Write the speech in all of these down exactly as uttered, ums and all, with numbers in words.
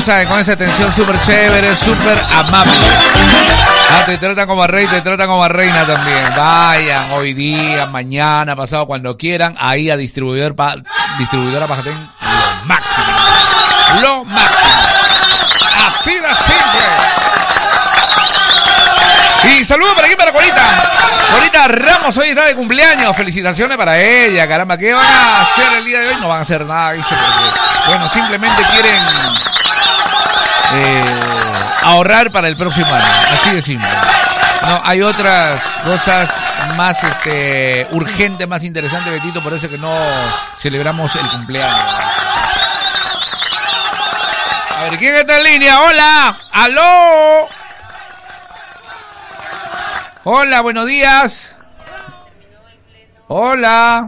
saben, con esa atención súper chévere, súper amable. Ah, te tratan como a rey, te tratan como a reina también. Vayan hoy día, mañana, pasado, cuando quieran, ahí a distribuidor pa, distribuidora Pajatén, lo máximo. Lo máximo. Así de simple. Y saludos para aquí, para Corita. Corita Ramos hoy está de cumpleaños. Felicitaciones para ella. Caramba, ¿qué van a hacer el día de hoy? No van a hacer nada, dice, porque, bueno, simplemente quieren eh, ahorrar para el próximo año. Así de simple. No, hay otras cosas más este, urgentes, más interesantes, Betito, por eso que no celebramos el cumpleaños. A ver, ¿quién está en línea? ¡Hola! ¡Aló! Hola, buenos días. Hola.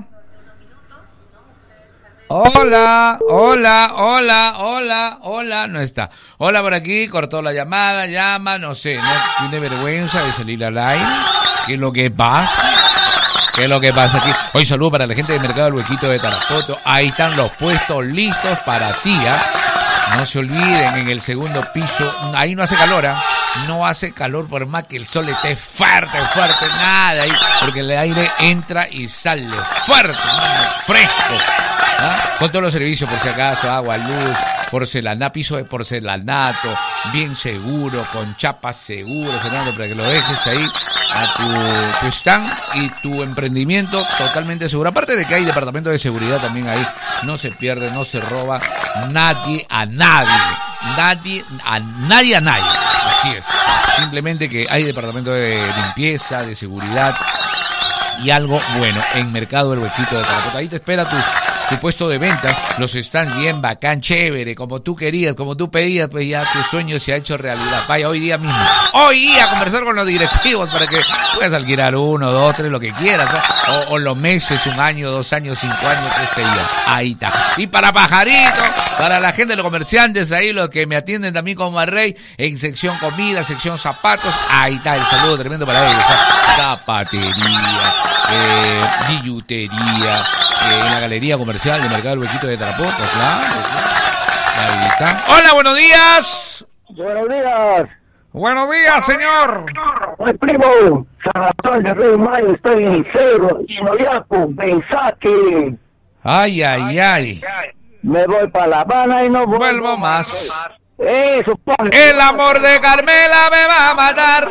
Hola, hola, hola, hola, hola. No está. Hola por aquí, cortó la llamada, llama, no sé, no tiene vergüenza de salir al aire. ¿Qué es lo que pasa? ¿Qué es lo que pasa aquí? Hoy saludo para la gente del Mercado del Huequito de Tarapoto. Ahí están los puestos listos para ti, ¿eh? No se olviden, en el segundo piso, ahí no hace calor, ¿eh? No hace calor por más que el sol esté fuerte, fuerte, nada ahí, porque el aire entra y sale fuerte, ¿no? Fresco, ¿ah? Con todos los servicios, por si acaso, agua, luz, porcelanato, piso de porcelanato, bien seguro, con chapas seguros, Fernando, para que lo dejes ahí a tu, tu stand y tu emprendimiento totalmente seguro. Aparte de que hay departamento de seguridad también ahí, no se pierde, no se roba nadie a nadie, nadie a nadie a nadie. Así es, simplemente que hay departamento de limpieza, de seguridad y algo bueno en Mercado del Huequito de Tarapoto. Ahí te espera tu, tu puesto de ventas, los están bien bacán, chévere, como tú querías, como tú pedías, pues ya tu sueño se ha hecho realidad. Vaya, hoy día mismo, hoy día a conversar con los directivos para que puedas alquilar uno, dos, tres, lo que quieras, ¿eh? o, o los meses, un año, dos años, cinco años, qué sé yo. Ahí está. Y para Pajarito, para la gente de los comerciantes ahí, los que me atienden también como a Rey, en sección comida, sección zapatos, ahí está el saludo tremendo para ellos, ¿eh? Zapatería, eh, billutería, eh, en la galería comercial de Mercado del Huequito de Tarapoto, claro, claro. Ahí está. Hola, buenos días. Buenos días. Buenos días, señor. Mi primo, San Antonio de Río Mayo, estoy en el cerro, y Noyapo, Bensaque. Ay, ay, ay. Me voy para La Habana y no vuelvo, vuelvo más. Eso, ponle. El amor de Carmela me va a matar.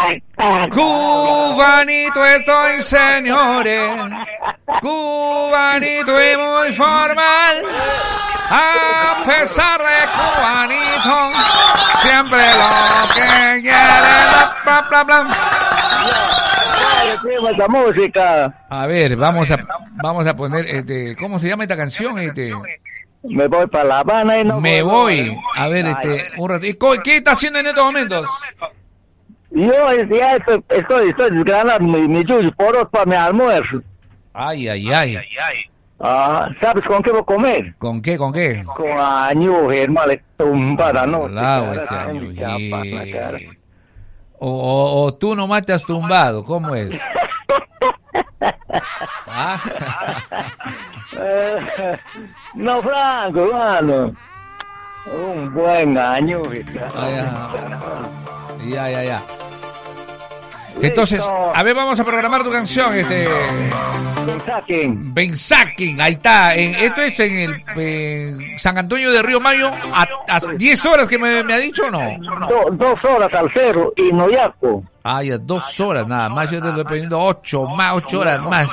Cubanito estoy, señores. Cubanito y muy formal. A pesar de cubanito, siempre lo que quiere. Bla, bla, bla. Esa música. A ver, vamos a vamos a poner, este, ¿cómo se llama esta canción? Este, me voy para La Habana y no me vuelvo. voy. A ver, este, un ratito. ¿Qué está haciendo en estos momentos? Yo ya estoy, estoy, estoy desgranando mi, mi yuyu por para mi almuerzo. Ay, ay, ay. Ah, ¿sabes con qué voy a comer? ¿Con qué, con qué? Con año, hermano, tumbada, ¿no? Hola, ese año. O, o, o tú nomás te has tumbado, ¿cómo es? ¿Ah? eh, no, Franco, hermano. Un buen año. Ah, ya, ya, ya. Entonces, a ver, vamos a programar tu canción, este... Bensaquín. Bensaquín, ahí está. En, esto es en el eh, San Antonio de Río Mayo, a, a diez horas que me, me ha dicho, ¿o no? Do, dos horas al cerro y Noyapo. Ah, ya, dos horas nada más. Yo te estoy pidiendo ocho más, ocho horas más.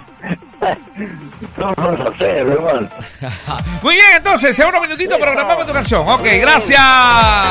Dos horas al cerro, hermano. Muy bien, entonces, en unos minutitos programamos tu canción. Ok, gracias.